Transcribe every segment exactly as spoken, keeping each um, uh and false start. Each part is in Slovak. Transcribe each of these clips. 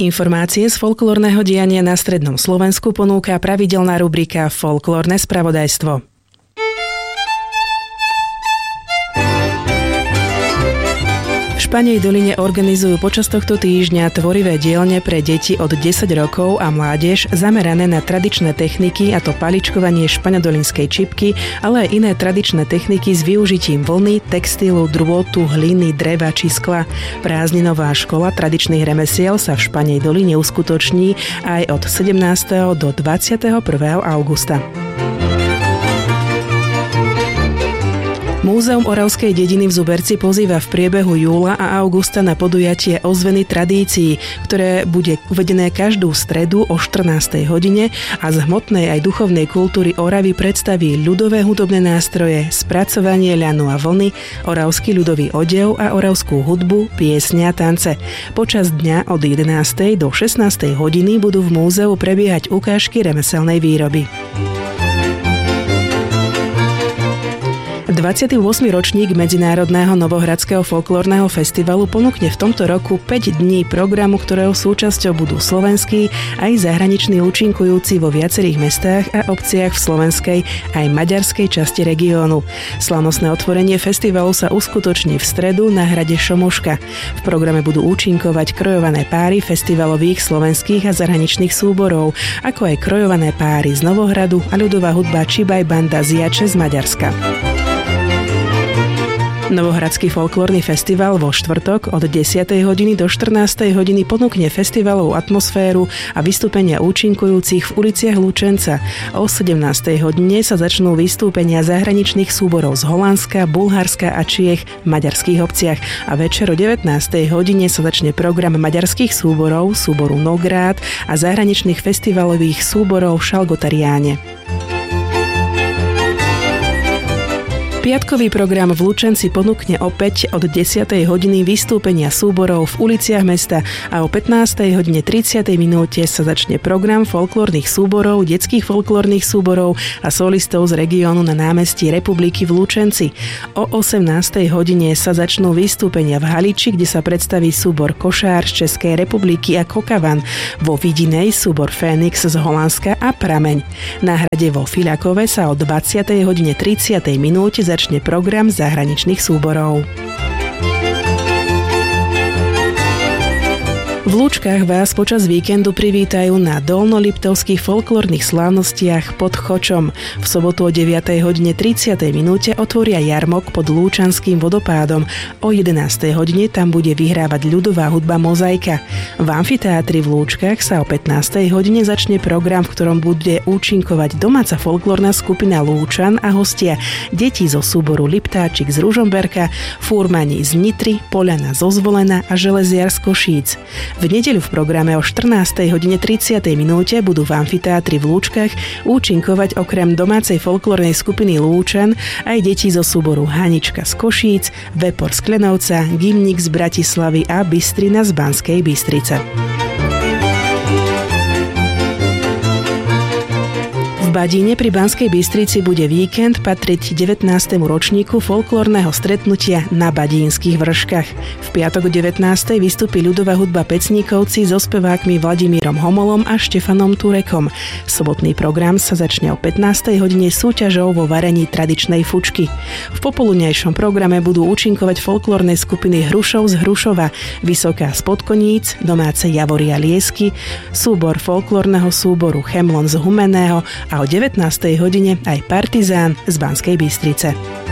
Informácie z folklórneho diania na strednom Slovensku ponúka pravidelná rubrika Folklórne spravodajstvo. V Španej doline organizujú počas tohto týždňa tvorivé dielne pre deti od desať rokov a mládež zamerané na tradičné techniky, a to paličkovanie špaňadolínskej čipky, ale aj iné tradičné techniky s využitím vlny, textilu, drôtu, hliny, dreva či skla. Prázdninová škola tradičných remesiel sa v Španej doline uskutoční aj od sedemnásteho do dvadsiateho prvého augusta. Múzeum Oravskej dediny v Zuberci pozýva v priebehu júla a augusta na podujatie Ozveny tradícií, ktoré bude uvedené každú stredu o štrnástej hodine a z hmotnej aj duchovnej kultúry Oravy predstaví ľudové hudobné nástroje, spracovanie ľanu a vlny, oravský ľudový odev a oravskú hudbu, piesne a tance. Počas dňa od jedenástej do šestnástej hodiny budú v múzeu prebiehať ukážky remeselnej výroby. dvadsiaty ôsmy ročník Medzinárodného Novohradského folklórneho festivalu ponúkne v tomto roku päť dní programu, ktorého súčasťou budú slovenskí aj zahraniční účinkujúci vo viacerých mestách a obciach v slovenskej aj maďarskej časti regiónu. Slávnostné otvorenie festivalu sa uskutoční v stredu na hrade Šomoška. V programe budú účinkovať krojované páry festivalových slovenských a zahraničných súborov, ako aj krojované páry z Novohradu a ľudová hudba Čibaj banda Ziače z Maďarska. Novohradský folklórny festival vo štvrtok od desiatej hodiny do štrnástej hodiny ponúkne festivalovú atmosféru a vystúpenia účinkujúcich v uliciach Lučenca. O sedemnástej hodine sa začnú vystúpenia zahraničných súborov z Holandska, Bulharska a Čiech v maďarských obciach a večer o devätnástej hodine sa začne program maďarských súborov, súboru Nográd a zahraničných festivalových súborov v Šalgotariáne. Piatkový program v Lučenci ponúkne opäť od desiatej hodiny vystúpenia súborov v uliciach mesta a o pätnástej hodine tridsiatej minúte sa začne program folklórnych súborov, detských folklórnych súborov a solistov z regiónu na námestí Republiky v Lučenci. O osemnástej hodine sa začnú vystúpenia v Haliči, kde sa predstaví súbor Košár z Českej republiky a Kokavan, vo Vidinej súbor Fénix z Holandska a Prameň. Na hrade vo Fiľakove sa o dvadsiatej hodine tridsiatej minúte začne program zahraničných súborov. V Lúčkach vás počas víkendu privítajú na dolnoliptovských folklórnych slávnostiach pod Chočom. V sobotu o deviatej hodine tridsiatej minúte otvoria jarmok pod Lúčanským vodopádom. O jedenástej hodine tam bude vyhrávať ľudová hudba Mozaika. V amfiteátri v Lúčkach sa o pätnástej hodine začne program, v ktorom bude účinkovať domáca folklórna skupina Lúčan a hostia, deti zo súboru Liptáčik z Ružomberka, fúrmani z Nitry, Poľana zo Zvolena a železiar z Košíc. V nedeľu v programe o štrnástej hodine tridsiatej minúte budú v amfiteátri v Lúčkach účinkovať okrem domácej folklórnej skupiny Lúčan aj deti zo súboru Hanička z Košíc, Vepor z Klenovca, Gimnik z Bratislavy a Bystrina z Banskej Bystrice. V Badíne pri Banskej Bystrici bude víkend patriť devätnástemu ročníku folklórneho stretnutia na Badínskych vrškách. V piatok o devätnástej vystúpi ľudová hudba Pecníkovci so spevákmi Vladimírom Homolom a Štefanom Turekom. Sobotný program sa začne o pätnástej hodine súťažou vo varení tradičnej fučky. V popoludňajšom programe budú účinkovať folklórne skupiny Hrušov z Hrušova, Vysoká z Podkoníc, domáce Javory a Liesky, súbor folklórneho súboru Chemlon z Humenného a o devätnástej hodine aj Partizán z Banskej Bystrice.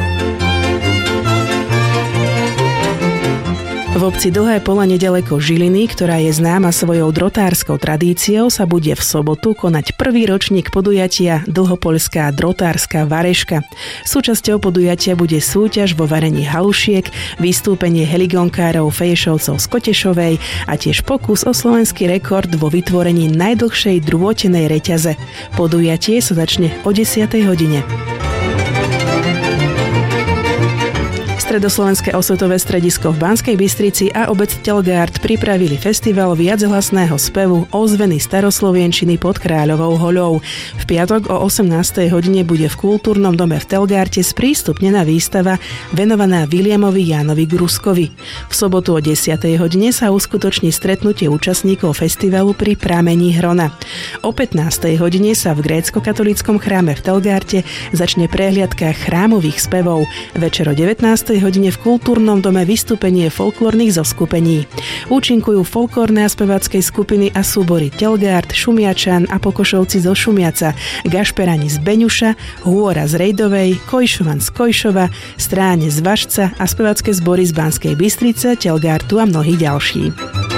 V obci Dlhé Pole nedaleko Žiliny, ktorá je známa svojou drotárskou tradíciou, sa bude v sobotu konať prvý ročník podujatia Dlhopoľská drotárska vareška. Súčasťou podujatia bude súťaž vo varení halušiek, vystúpenie heligonkárov Fejšovcov z Kotešovej a tiež pokus o slovenský rekord vo vytvorení najdlhšej drôtenej reťaze. Podujatie sa začne o desiatej hodine. Stredoslovenské osvetové stredisko v Banskej Bystrici a obec Telgard pripravili festival viachlasného spevu Ozveny staroslovenčiny pod Kráľovou hoľou. V piatok o osemnástej hodine bude v kultúrnom dome v Telgarte sprístupnená výstava venovaná Viliamovi Jánovi Gruskovi. V sobotu o desiatej hodine sa uskutoční stretnutie účastníkov festivalu pri Pramení Hrona. O pätnástej hodine sa v grécko-katolíckom chráme v Telgarte začne prehliadka chrámových spevov. Večer o devätnástej hodine v kultúrnom dome vystúpenie folklórnych zoskupení. Účinkujú folklórne a speváckej skupiny a súbory Telgard, Šumiačan a Pokošovci zo Šumiaca, Gašperani z Beňuša, Hôra z Rejdovej, Kojšovan z Kojšova, Stráne z Važca a spevácké zbory z Banskej Bystrice, Telgardu a mnohí ďalší.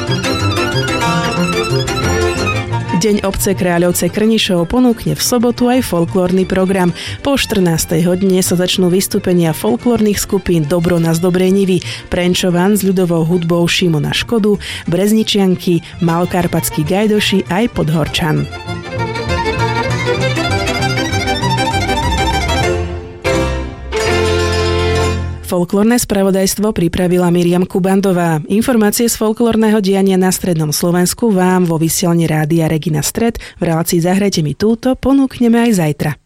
Deň obce Kráľovce Krnišov ponúkne v sobotu aj folklórny program. Po štrnástej hodine sa začnú vystúpenia folklórnych skupín Dobro nás dobrej nivy, Prenčovan s ľudovou hudbou Šimona Škodu, Brezničianky, Malkarpatskí gajdoši aj Podhorčan. Folklórne spravodajstvo pripravila Miriam Kubandová. Informácie z folklórneho diania na strednom Slovensku vám vo vysielni Rádia Regina Stred v relácii Zahrajte mi túto ponúkneme aj zajtra.